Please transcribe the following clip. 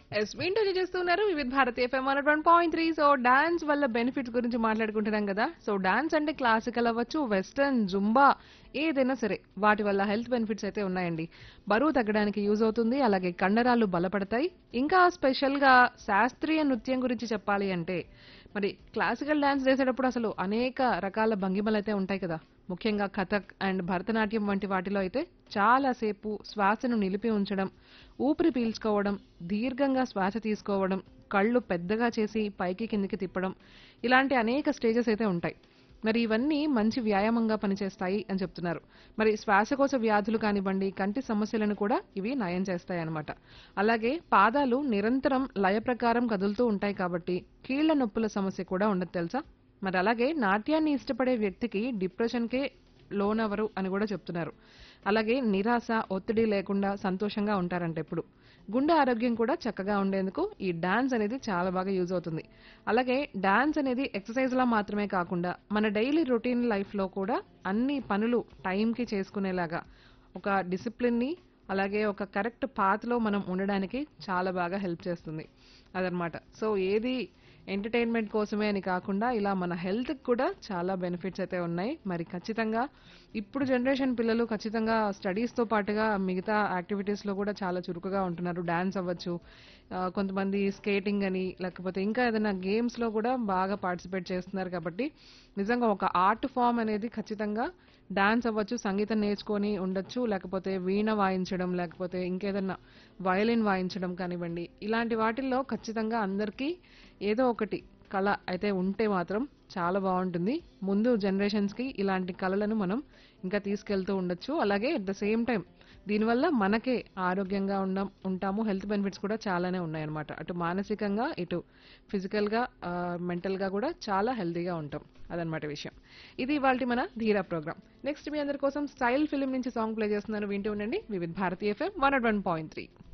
Yes వింటూ చేస్తున్నారు వివిధ భారతి ఎఫ్ఎం 101.3. సో డాన్స్ వల్ల బెనిఫిట్స్ గురించి మాట్లాడుకుంటున్నాం కదా. సో డాన్స్ అంటే క్లాసికల్ అవ్వచ్చు, వెస్టర్న్, జుంబా ఏదైనా సరే వాటి వల్ల హెల్త్ బెనిఫిట్స్ అయితే ఉన్నాయండి. బరువు తగ్గడానికి యూజ్ అవుతుంది, అలాగే కండరాలు బలపడతాయి. ఇంకా స్పెషల్ గా శాస్త్రీయ నృత్యం గురించి చెప్పాలి అంటే మరి క్లాసికల్ డాన్స్ చేసేటప్పుడు అసలు అనేక రకాల భంగిమలు అయితే ఉంటాయి కదా. ముఖ్యంగా కథక్ అండ్ భరతనాట్యం వంటి వాటిలో అయితే చాలా సేపు శ్వాసను నిలిపి ఉంచడం, ఊపిరి పీల్చుకోవడం, దీర్ఘంగా శ్వాస తీసుకోవడం, కళ్ళు పెద్దగా చేసి పైకి కిందికి తిప్పడం, ఇలాంటి అనేక స్టేజెస్ అయితే ఉంటాయి. మరి ఇవన్నీ మంచి వ్యాయామంగా పనిచేస్తాయి అని చెప్తున్నారు. మరి శ్వాసకోశ వ్యాధులు కానివ్వండి, కంటి సమస్యలను కూడా ఇవి నయం చేస్తాయి అన్నమాట. అలాగే పాదాలు నిరంతరం లయ ప్రకారం కదులుతూ ఉంటాయి కాబట్టి కీళ్ల నొప్పుల సమస్య కూడా ఉండదు తెలుసా. మరి అలాగే నాట్యాన్ని ఇష్టపడే వ్యక్తికి డిప్రెషన్కే లోనవరు అని కూడా చెప్తున్నారు. అలాగే నిరాశ, ఒత్తిడి లేకుండా సంతోషంగా ఉంటారంట ఎప్పుడు. గుండె ఆరోగ్యం కూడా చక్కగా ఉండేందుకు ఈ డాన్స్ అనేది చాలా బాగా యూజ్ అవుతుంది. అలాగే డాన్స్ అనేది ఎక్సర్సైజ్ లా మాత్రమే కాకుండా మన డైలీ రొటీన్ లైఫ్ లో కూడా అన్ని పనులు టైంకి చేసుకునేలాగా ఒక డిసిప్లిన్ ని, అలాగే ఒక కరెక్ట్ పాత్ లో మనం ఉండడానికి చాలా బాగా హెల్ప్ చేస్తుంది అదనమాట. సో ఏది ఎంటర్టైన్మెంట్ కోసమే అని కాకుండా ఇలా మన హెల్త్ కూడా చాలా బెనిఫిట్స్ అయితే ఉన్నాయి. మరి ఖచ్చితంగా ఇప్పుడు జనరేషన్ పిల్లలు ఖచ్చితంగా స్టడీస్ తో పాటుగా మిగతా యాక్టివిటీస్ లో కూడా చాలా చురుకుగా ఉంటున్నారు. డాన్స్ అవ్వచ్చు, కొంతమంది స్కేటింగ్ అని, లేకపోతే ఇంకా ఏదైనా గేమ్స్ లో కూడా బాగా పార్టిసిపేట్ చేస్తున్నారు. కాబట్టి నిజంగా ఒక ఆర్ట్ ఫామ్ అనేది ఖచ్చితంగా డాన్స్ అవ్వచ్చు, సంగీతం నేర్చుకొని ఉండొచ్చు, లేకపోతే వీణ వాయించడం, లేకపోతే ఇంకేదన్నా వయలిన్ వాయించడం కానివ్వండి, ఇలాంటి వాటిల్లో ఖచ్చితంగా అందరికీ ఏదో ఒకటి కళ అయితే ఉంటే మాత్రం చాలా బాగుంటుంది. ముందు జనరేషన్స్ కి ఇలాంటి కళలను మనం ఇంకా తీసుకెళ్తూ ఉండొచ్చు. అలాగే అట్ ద సేమ్ టైం దీనివల్ల మనకే ఆరోగ్యంగా ఉంటాము. హెల్త్ బెనిఫిట్స్ కూడా చాలానే ఉన్నాయన్నమాట. అటు మానసికంగా, ఇటు ఫిజికల్ గా, మెంటల్ గా కూడా చాలా హెల్తీగా ఉంటాం. అదనమాట విషయం. ఇది ఇవాల్టి మన ధీరా ప్రోగ్రామ్. నెక్స్ట్ మీ అందరి కోసం స్టైల్ ఫిల్మ్ నుంచి సాంగ్ ప్లే చేస్తున్నాను, వింటూ ఉండండి వివిధ భారతీయ ఎఫ్ఎం 101.3.